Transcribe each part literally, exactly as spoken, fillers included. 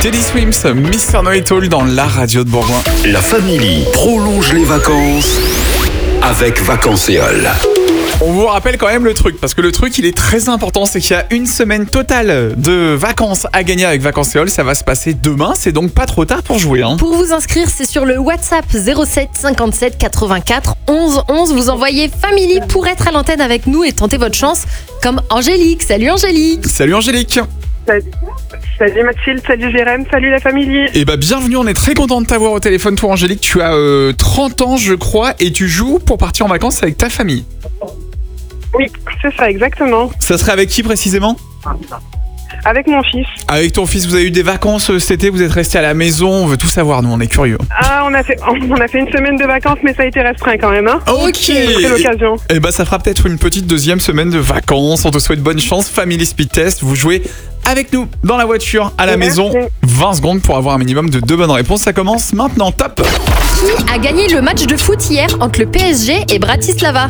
Teddy Swims, mister Know-It-All dans la radio de Bourgoin. La famille prolonge les vacances avec Vacances-Éole. On vous rappelle quand même le truc, parce que le truc il est très important, c'est qu'il y a une semaine totale de vacances à gagner avec Vacances-Éole. Ça va se passer demain, c'est donc pas trop tard pour jouer. Hein. Pour vous inscrire, c'est sur le WhatsApp zéro sept cinquante-sept quatre-vingt-quatre onze onze. Vous envoyez Family pour être à l'antenne avec nous et tenter votre chance comme Angélique. Salut Angélique. Salut Angélique. Salut, salut Mathilde, salut Jérém, salut la famille. Et bah bienvenue, on est très content de t'avoir au téléphone. Toi Angélique, tu as euh, trente ans je crois et tu joues pour partir en vacances avec ta famille. Oui, c'est ça, exactement. Ça serait avec qui précisément ? Avec mon fils. Avec ton fils, vous avez eu des vacances cet été, vous êtes resté à la maison, on veut tout savoir, nous on est curieux. Ah, on a fait, on a fait une semaine de vacances, mais ça a été restreint quand même, hein. Ok. C'est l'occasion. Et bah ça fera peut-être une petite deuxième semaine de vacances, on te souhaite bonne chance. Family Speed Test, vous jouez avec nous dans la voiture, à la Merci. maison. vingt secondes pour avoir un minimum de deux bonnes réponses, ça commence maintenant, top. Qui a gagné le match de foot hier entre le P S G et Bratislava?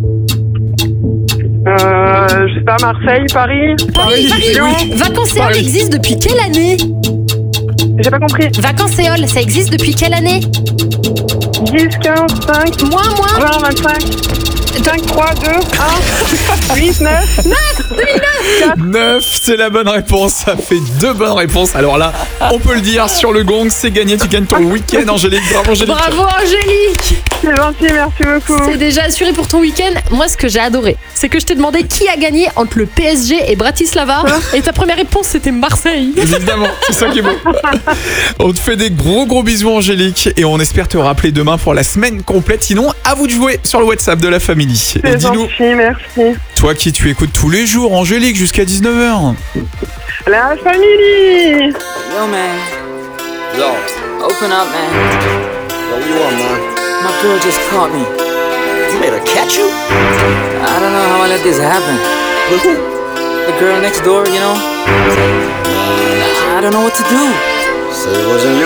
Euh, je sais pas, Marseille, Paris. Paris, Paris. Lyon. Vacances-Éole Paris. existe depuis quelle année? J'ai pas compris. Vacances-Éole, ça existe depuis quelle année? dix, quinze, cinq, Moins, moins. vingt, vingt-cinq, cinq, trois, deux, un, huit, neuf. neuf, c'est la bonne réponse, ça fait deux bonnes réponses. Alors là, on peut le dire, sur le gong, c'est gagné, tu gagnes ton week-end Angélique. Bravo Angélique. Bravo Angélique. C'est gentil, merci beaucoup. C'est déjà assuré pour ton week-end. Moi, ce que j'ai adoré, c'est que je t'ai demandé qui a gagné entre le P S G et Bratislava. Et ta première réponse, c'était Marseille. Évidemment, c'est ça qui est beau. On te fait des gros gros bisous Angélique et on espère te rappeler demain pour la semaine complète. Sinon, à vous de jouer sur le WhatsApp de la famille. Et C'est dis-nous, gentil, merci. toi qui tu écoutes tous les jours Angélique jusqu'à dix-neuf heures. La famille. Yo, man. Yo, Open up, man. yo, what you want, man? My girl just caught me. You made her catch you? I don't know how I let this happen. With who? The girl next door, you know? I don't know what to do. Said it wasn't you.